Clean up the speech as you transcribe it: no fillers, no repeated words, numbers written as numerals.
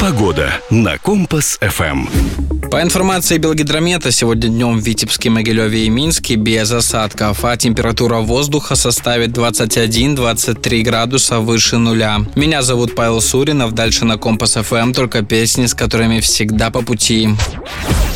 Погода на Компас-ФМ. По информации Белгидромета, сегодня днем в Витебске, Могилеве и Минске без осадков, а температура воздуха составит 21-23 градуса выше нуля. Меня зовут Павел Суринов, дальше на Компас-ФМ только песни, с которыми всегда по пути.